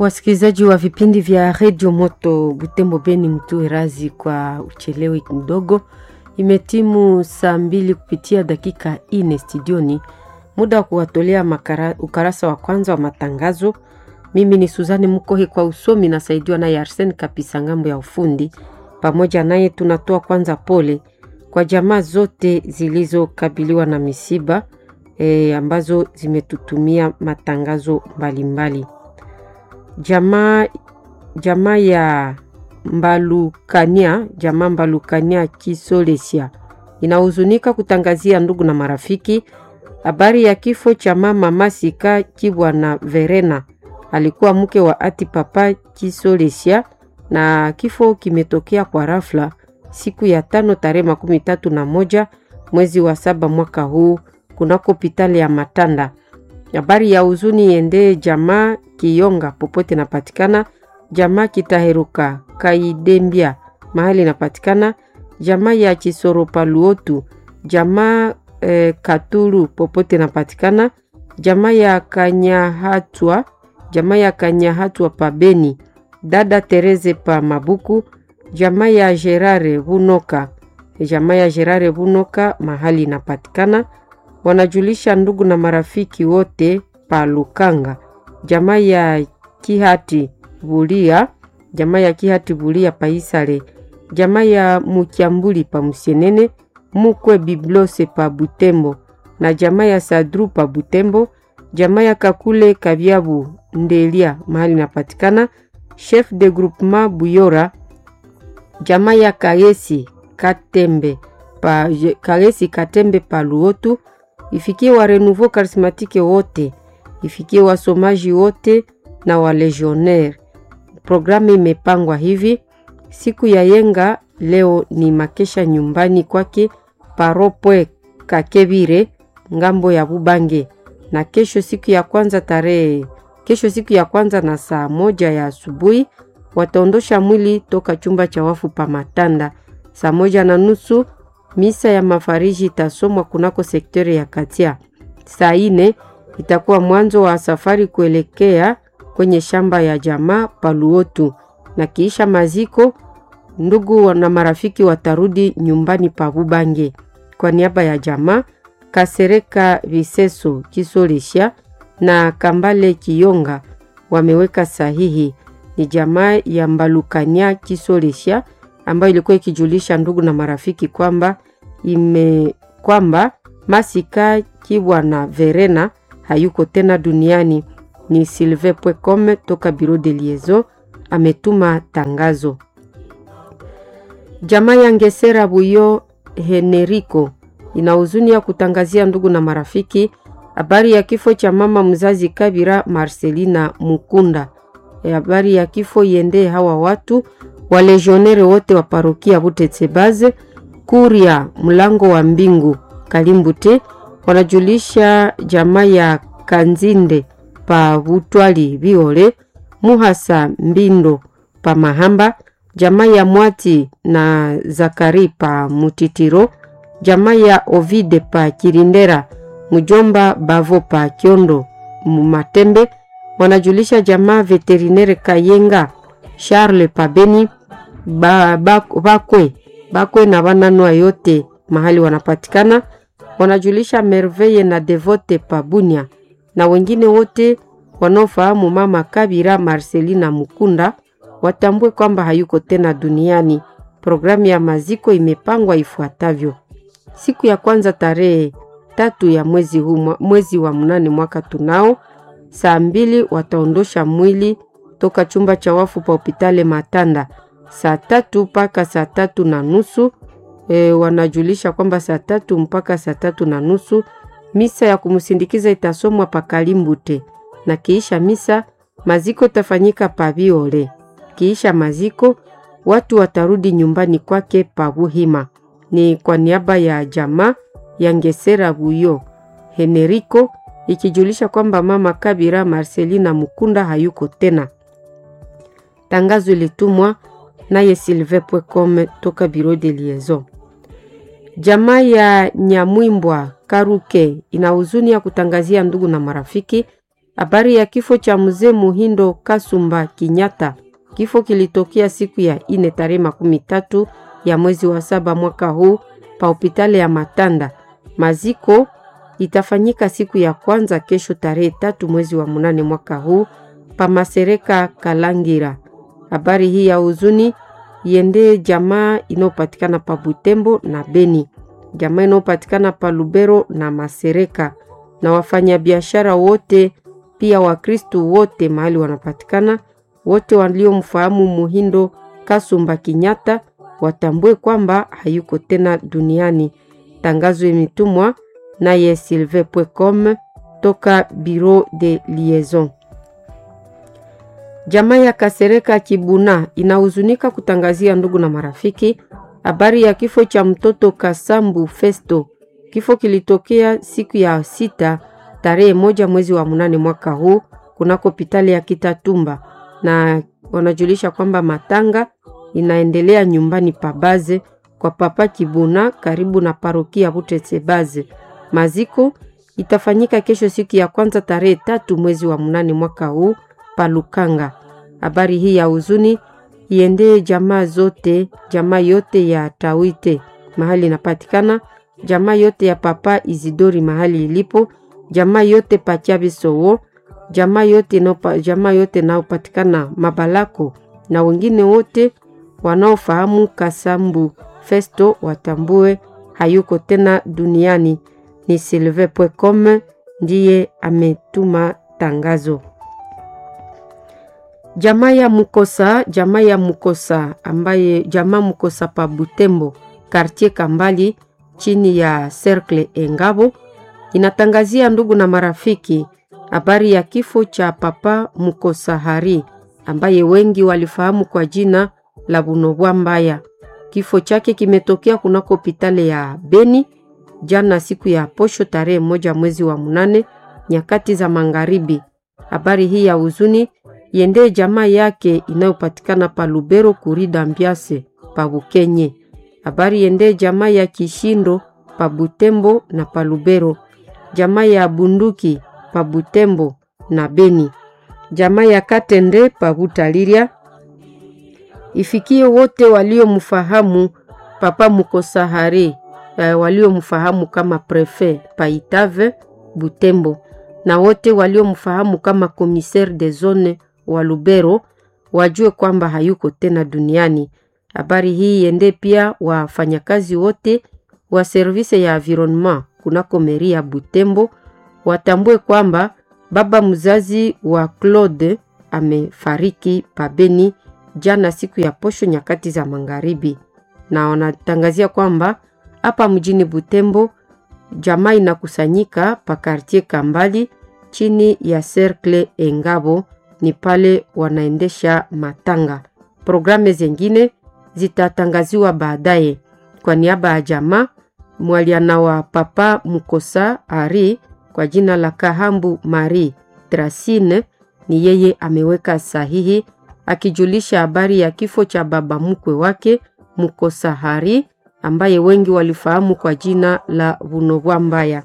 Wasikilizaji wa vipindi vya Radio Moto Butembo Beni, mtu razi kwa uchelewe mdogo. Imetimu saa 2 kupitia dakika 4 studioni. Muda wa kuwatolea ukarasa wa kwanza wa matangazo. Mimi ni Suzanne Mukohe kwa usomi na saidiwa na Arsene Kapisa ngambo ya ufundi. Pamoja naye tunatoa kwanza pole kwa jamaa zote zilizokabiliwa na misiba ambazo zimetutumia matangazo mbalimbali. Jamaa ya Mbalukania Kisolesia inahuzunika kutangazia ndugu na marafiki habari ya kifo cha mama Masika Kibwana Verena. Alikuwa mke wa ati papa Kisolesia na kifo kimetokea kwa rafla siku ya 5 tarehe 31 mwezi wa 7 mwaka huu kunako hospitali ya Matanda. Habari ya huzuni ende jamaa Kiyonga popote napatikana, jamaa Kitaheruka Kaidembia mahali napatikana, jamaa ya Chisoro Paluotu, jamaa Katuru popote napatikana, jamaa ya Kanyahatwa Pabeni, dada Tereze pa Mabuku, jamaa ya Gerare Bunoka mahali napatikana. Wanajulisha ndugu na marafiki wote pa Lukanga, jamaa ya Kihati Bulia pa Isale, jamaa ya Mukiambuli pa Musienene, Mukwe Biblose pa Butembo na jamaa ya Sadru pa Butembo, jamaa ya Kakule Kaviabu Ndelia mahali napatikana, chef de groupement Buyora, jamaa ya Kagesi Katembe pa Luotu. Ifikie wa Renouveau Charismatique wote, ifikie wasomaji wote na wa legionnaire. Programu imepangwa hivi: siku ya yenga leo ni makesha nyumbani kwake Paropwe Kakebire ngambo ya Bubange, na kesho siku ya kwanza na saa 1 ya asubuhi wataondosha mwili toka chumba cha wafu pa Matanda. Saa 1:30 misa ya mafariji itasomwa kunako sektori ya Katia. Saa 4 itakuwa mwanzo wa safari kuelekea kwenye shamba ya jamaa Paluotu, na kiisha maziko ndugu na marafiki watarudi nyumbani pa Bubange. Kwa niaba ya jamaa Kasereka Viseso Kisolesia na Kambale Kiyonga wameweka sahihi. Ni jamaa ya Mbalukania Kisolesia ambayo ilikuwa ikijulisha ndugu na marafiki kwamba Masika Kibwana Verena hayuko tena duniani. Ni Sylvain.com toka Bureau de Liaison ametuma tangazo. Jamaa ya Ngesera Buyo Henerico ina huzuni ya kutangazia ndugu na marafiki habari ya kifo cha mama mzazi Kabira Marcelina Mukunda. Habari ya kifo iende hawa watu wa legionnaire wote wa parokia Butetsebaze Kuria Mlango wa Mbingu Kalimbute. Wanajulisha jamaa ya Kanzinde pa Butwali Biole, Muhasa Mbindo pa Mahamba, jamaa ya Mwati na Zakari pa Mutitiro, jamaa ya Ovide pa Kirindera, mjomba Bavo pa Kiondo Matembe. Wanajulisha jamaa veterinaire Kayenga Charles pa Beni Bakwe na wananua yote mahali wanapatikana. Wanajulisha Merveille na Devote pa Bunia na wengine wote wanaofahamu mama Kabira Marcelina Mukunda watambue kwamba hayuko tena duniani. Programu ya maziko imepangwa ifuatavyo: siku ya kwanza tarehe 3 ya mwezi wa 8 mwaka tunao, saa 2 wataondosha mwili toka chumba cha wafu pa hospitali Matanda. Saa 3 mpaka saa 3:30 wanajulisha kwamba saa 3 mpaka saa 3:30 misa ya kumsindikiza itasomwa pa Kalimbute, na kiisha misa maziko tafanyika pa Biole. Kiisha maziko watu watarudi nyumbani kwake pa Buhima. Ni kwa niaba ya jamaa ya Ngesera Buyo Henerico ikijulisha kwamba mama Kabira Marcelina Mukunda hayuko tena. Tangazo ilitumwa naye Sylvain.com toka Bureau de Liaison. Jamaa ya Nyamwimbwa Karuke ina huzuni ya kutangazia ndugu na marafiki Habari ya kifo cha mzee Muhindo Kasumba Kinyata. Kifo kilitokea siku ya 4 tarehe 13 ya mwezi wa 7 mwaka huu pa hospitali ya Matanda. Maziko itafanyika siku ya kwanza kesho tarehe 3 mwezi wa 8 mwaka huu pa Masereka Kalangira. Habari hii ya huzuni iende jamaa inopatikana pa Butembo na Beni, jamaa inopatikana pa Lubero na Masereka, na wafanya biashara wote pia Wakristo wote mahali wanapatikana, wote waliomfahamu Muhindo Kasumba Kinyata watambue kwamba hayuko tena duniani. Tangazo imetumwa naye Sylvain.com toka Bureau de Liaison. Jamaa ya Kasereka Kibuna inahuzunika kutangazia ndugu na marafiki habari ya kifo cha mtoto Kasambu Festo. Kifo kilitokea siku ya 6 tarehe 1 mwezi wa 8 mwaka huu kunako hospitali ya Kitatumba, na wanajulisha kwamba matanga inaendelea nyumbani pa Baze kwa papa Kibuna karibu na parokia Butetse Baze. Maziko itafanyika kesho siku ya kwanza tarehe 3 mwezi wa 8 mwaka huu pa Lukanga. Habari hii ya huzuni iende jamaa zote, jamaa yote ya Tawite mahali inapatikana, jamaa yote ya papa Izidori mahali ilipo, jamaa yote pa Kiabisowo, jamaa yote naopatikana Mabalako, na wengine wote wanaofahamu Kasambu Festo watambue hayuko tena duniani. Ni Sylvain.com ndiye ametuma tangazo. Jamaa ya Mukosa ambaye jamaa Mukosa pa Butembo quartier Kambali chini ya Cercle Engabo inatangazia ndugu na marafiki habari ya kifo cha papa Mukosa Hari ambaye wengi walifahamu kwa jina la Bunobwa Mbaya. Kifo chake kimetokea kunako hospitali ya Beni jana siku ya posho tarehe 1 mwezi wa 8 nyakati za magharibi. Habari hii ya huzuni yende jamaa yake inayopatikana pa Lubero Kurida Mbiase pa Bukenye. Habari yende jamaa ya Kishindo pa Butembo na pa Lubero, jamaa ya Bunduki pa Butembo na Beni, jamaa ya Katende pa Butaliria. Ifikie wote waliomfahamu papa Mukosa Hari, waliomfahamu kama prefet pa Itave Butembo, na wote waliomfahamu kama commissaire de zone wa Lubero wajue kwamba hayuko tena duniani. Habari hii yende pia wafanyakazi wote wa service ya environnement kunako meri ya Butembo watambue kwamba baba mzazi wa Claude amefariki pabeni jana siku ya posho nyakati za magharibi, na wanatangazia kwamba hapa mjini Butembo jamaa inakusanyika pa quartier Kambali chini ya Cercle Engabo, ni pale wanaendesha matanga. Programe zingine zitatangaziwa baadaye. Kwa niaba ya jamaa mwaliana wa papa Mukosa Hari kwa jina la Kahambu Marie Tracine, ni yeye ameweka sahihi akijulisha habari ya kifo cha baba mkwe wake Mukosa Hari ambaye wengi walifahamu kwa jina la Bunobwa Mbaya.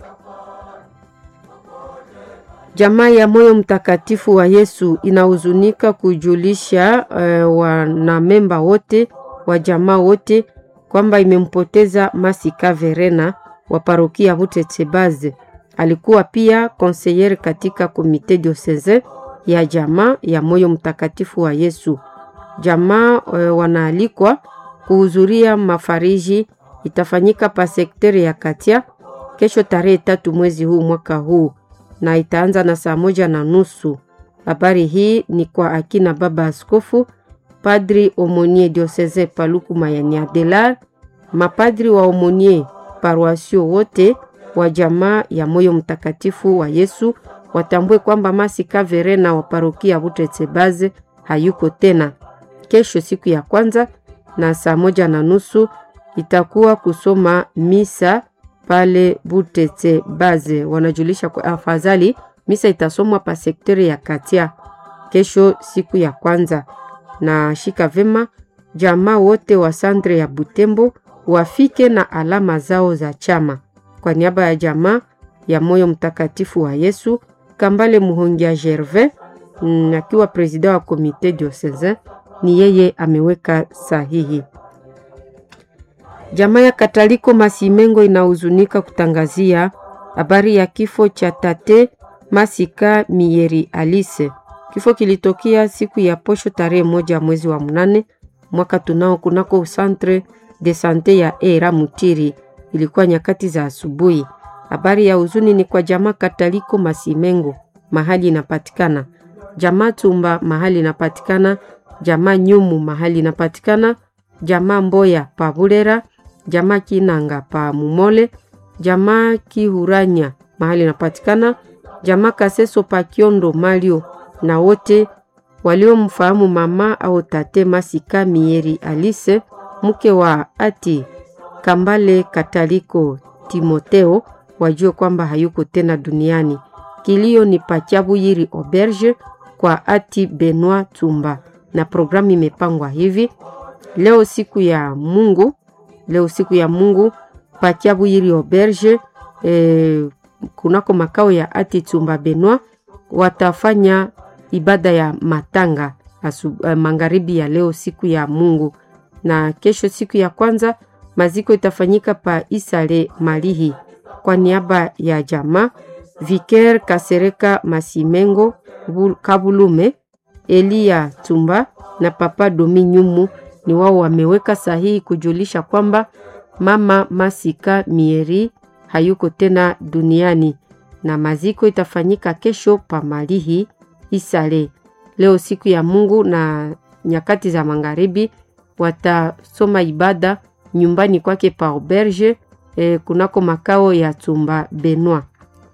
Jamaa ya Moyo Mtakatifu wa Yesu inahuzunika kujulisha wanamemba wote wa jamaa wote kwamba imempoteza Masika Verena wa parokia Butetse Baze. Alikuwa pia conseiller katika komite diocese ya jamaa ya Moyo Mtakatifu wa Yesu. Jamaa wanaalikwa kuhudhuria mafariji, itafanyika pa sekteri ya Katia kesho tarehe 3 mwezi huu mwaka huu, na itaanza na 1:30. Habari hii ni kwa akina baba askofu, padri Omonie diocese Paluku Mayani Adelar, mapadri wa Omonie paroisio wote wa jamaa ya Moyo Mtakatifu wa Yesu watambue kwamba Masika Verena wa parokia Butetse Baze hayuko tena. Kesho siku ya kwanza na 1:30 itakuwa kusoma misa pale Butetse Baze. Wanajulisha kwa afadhali misa itasomwa pa sekteri ya Katia kesho siku ya kwanza. Na shika vema jamaa wote wa Sandre ya Butembo wafike na alama zao za chama. Kwa niaba ya jamaa ya Moyo Mtakatifu wa Yesu Kambale Muhongia Gervais akiwa president wa komite diocesain, ni yeye ameweka sahihi. Jamaa ya Kataliko Masimengo inahuzunika kutangazia habari ya kifo cha tate Masika Mieri Alice. Kifo kilitokea siku ya posho tarehe 1 mwezi wa 8 mwaka tunao kunako centre de sante ya Era Mutiri. Ilikuwa nyakati za asubuhi. Habari ya huzuni ni kwa jamaa Kataliko Masimengo mahali inapatikana, jamaa Tumba mahali inapatikana, jamaa Nyumu mahali inapatikana, jamaa Mboya pa Bulera, jamaa Kinanga pa Mumole, jamaa Kihuranya mahali inapatikana, jamaa Kaseso pa Kiondo Malio, na wote waliomfahamu mama au tate Masika Mieri Alice, mke wa ati Kambale Kataliko Timoteo, wajue kwamba hayuko tena duniani. Kilio ni Pachabu Yiri Auberge kwa ati Benoit Tumba, na programu imepangwa hivi: leo siku ya Mungu Pachabu Yiri Auberge kunako makao ya ati Tumba Benoit watafanya ibada ya matanga magharibi ya leo siku ya Mungu, na kesho siku ya kwanza maziko itafanyika pa Isale Malihi. Kwa niaba ya jamaa Viker Kasereka Masimengo Kabulume, Elia Tumba na Papa Dominyumu ni wao wameweka sahihi kujulisha kwamba mama Masika Mieri hayuko tena duniani, na maziko itafanyika kesho pa Malihi Isale leo siku ya Mungu, na nyakati za magharibi watasoma ibada nyumbani kwake pa Auberge kunako makao ya Tumba Benoit.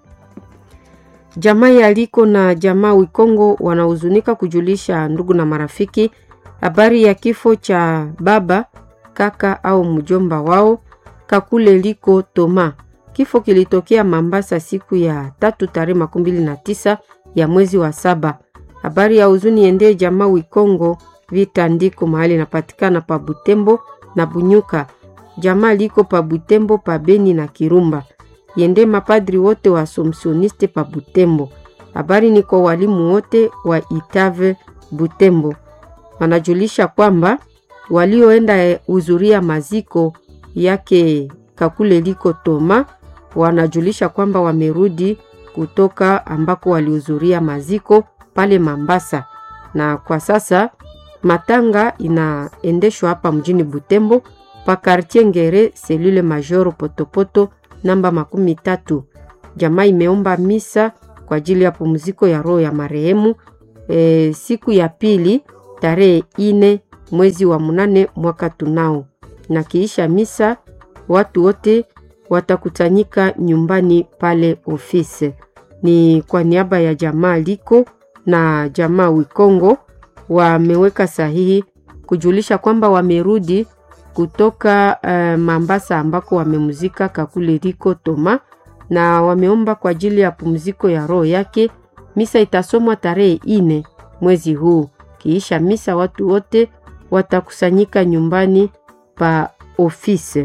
Jamaa ya Liko na jamaa Wikongo wanahuzunika kujulisha ndugu na marafiki habari ya kifo cha baba, kaka au mjomba wao Kakule Liko Toma. Kifo kilitokea Mambasa siku ya 3 tarehe 29 ya mwezi wa 7. Habari ya huzuni ende jamaa Wikongo Vitandiko mahali napatikana pa Butembo na Bunyuka. Jamaa Liko pa Butembo, pa Beni na Kirumba. Yende mapadri wote wa Assumptioniste pa Butembo. Habari ni kwa walimu wote wa Itave Butembo. Wanajulisha kwamba walioenda uzuria maziko yake Kakule Liko Toma wanajulisha kwamba wamerudi kutoka ambako waliuzuria maziko pale Mambasa, na kwa sasa matanga inaendeshwa hapa mjini Butembo pa quartier Ngere cellule major Potopoto namba 13. Jamaa imeomba misa kwa ajili ya pumziko ya roho ya marehemu siku ya pili tarehe 4 mwezi wa 8 mwaka tunao, na kiisha misa watu wote watakutanyika nyumbani pale ofisi. Ni kwa niaba ya jamaa Liko na jamaa Wikongo wameweka sahihi kujulisha kwamba wamerudi kutoka Mambasa ambako wamemuzika Kakule Liko Toma, na wameomba kwa ajili ya pumziko ya roho yake. Misa itasomwa tarehe 4 mwezi huu. Kiisha misa watu wote watakusanyika nyumbani pa ofisi.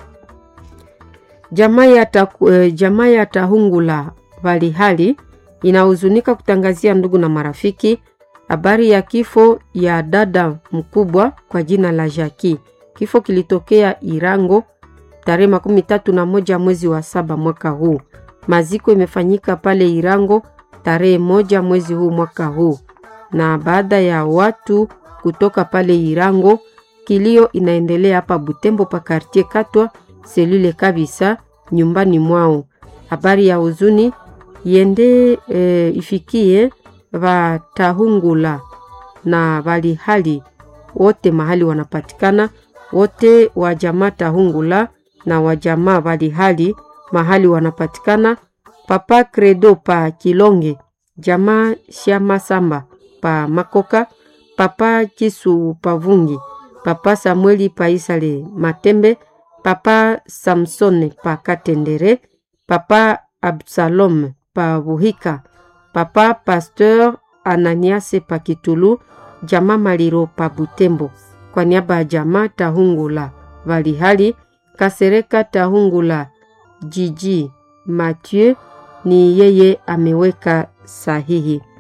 Jamaa ya Tahungula Valihali inahuzunika kutangazia ndugu na marafiki habari ya kifo ya dada mkubwa kwa jina la Jackie. Kifo kilitokea Irango tarehe 31 mwezi wa 7 mwaka huu. Maziko imefanyika pale Irango tarehe 1 mwezi huu mwaka huu, na baada ya watu kutoka pale Irango, kilio inaendelea hapa Butembo pa quartier Katwa selule kabisa nyumbani mwao. Habari ya huzuni yende ifikie Watahungula na Valihali wote mahali wanapatikana, wote wa jamaa Tahungula na wa jamaa Valihali mahali wanapatikana. Papa Credo pa Kilonge, jamaa Shama Samba pa Makoka, Papa Kisu Pavungi, Papa Samueli pa Isale Matembe, Papa Samsone pa Katendere, Papa Absalom pa Buhika, Papa Pasteur Ananiase pa Kitulu, jamaa Maliro pa Butembo. Kwa niaba ya jamaa Tahungula Valihali, Kasereka Tahungula Jiji Mathieu ni yeye ameweka sahihi.